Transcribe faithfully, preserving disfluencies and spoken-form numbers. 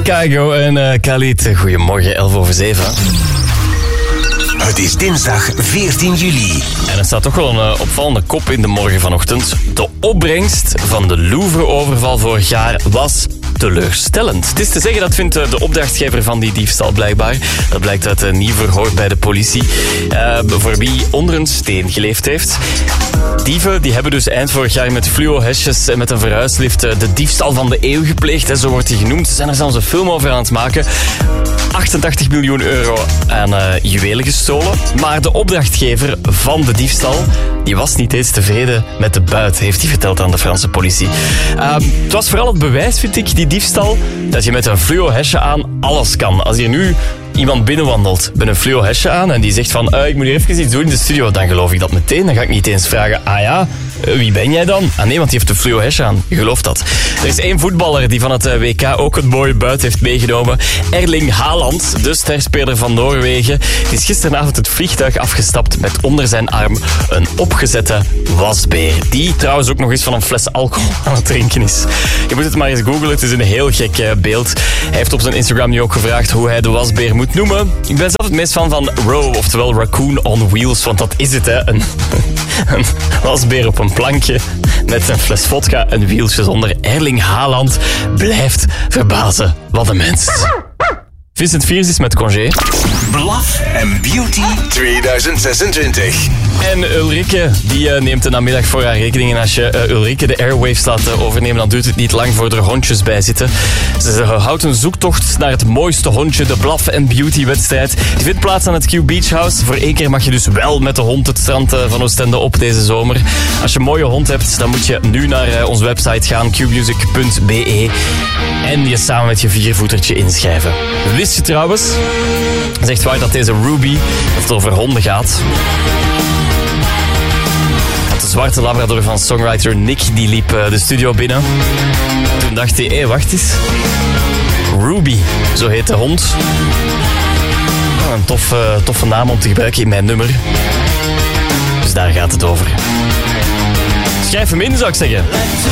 Kaigo en uh, Khalid, goedemorgen, elf over zeven. Het is dinsdag veertien juli. En er staat toch wel een uh, opvallende kop in de morgen vanochtend. De opbrengst van de Louvre-overval vorig jaar was teleurstellend. Het is te zeggen, dat vindt uh, de opdrachtgever van die diefstal blijkbaar. Dat blijkt uit een nieuw verhoor bij de politie. Uh, voor wie onder een steen geleefd heeft. Dieven die hebben dus eind vorig jaar met fluo-hesjes en met een verhuislift uh, de diefstal van de eeuw gepleegd. Hè, zo wordt die genoemd. Ze zijn er zelfs een film over aan het maken. achtentachtig miljoen euro aan uh, juwelen gestolen. Maar de opdrachtgever van de diefstal, die was niet eens tevreden met de buit, heeft hij verteld aan de Franse politie. Uh, het was vooral het bewijs, vind ik, die diefstal, dat je met een fluo-hesje aan alles kan. Als je nu iemand binnenwandelt met een fluo-hesje aan en die zegt van uh, ik moet hier even iets doen in de studio, dan geloof ik dat meteen. Dan ga ik niet eens vragen, ah ja, uh, wie ben jij dan? Ah nee, want die heeft een fluo-hesje aan. Je gelooft dat. Er is één voetballer die van het uh, W K ook een mooie buit heeft meegenomen. Erling Haaland, de sterspeler van Noorwegen, die is gisteravond het vliegtuig afgestapt met onder zijn arm een opgezette wasbeer. Die trouwens ook nog eens van een fles alcohol aan het drinken is. Je moet het maar eens googlen, het is een heel gek uh, beeld. Hij heeft op zijn Instagram nu ook gevraagd hoe hij de wasbeer moet noemen. Ik ben zelf het meest fan van Row, oftewel Raccoon on Wheels, want dat is het, hè. Een, een wasbeer op een plankje met een fles vodka en wieltjes onder. Erling Haaland blijft verbazen. Wat een mens. Vincent Viers is met congé. Bluff and Beauty tweeduizend zesentwintig. En Ulrike, die uh, neemt de namiddag voor haar rekening. En als je uh, Ulrike de airwaves laat uh, overnemen, dan duurt het niet lang voor er hondjes bij zitten. Ze uh, houdt een zoektocht naar het mooiste hondje, de Bluff and Beauty wedstrijd. Die vindt plaats aan het Q Beach House. Voor één keer mag je dus wel met de hond het strand uh, van Oostende op deze zomer. Als je een mooie hond hebt, dan moet je nu naar uh, onze website gaan, q music punt b e. En je samen met je viervoetertje inschrijven. Wist je trouwens, zegt waar dat deze Ruby, dat het over honden gaat. De zwarte labrador van songwriter Nick, die liep uh, de studio binnen. Toen dacht hij, hé, hey, wacht eens. Ruby, zo heet de hond. Oh, een tof, uh, toffe naam om te gebruiken in mijn nummer. Dus daar gaat het over. Schrijf hem in, zou ik zeggen.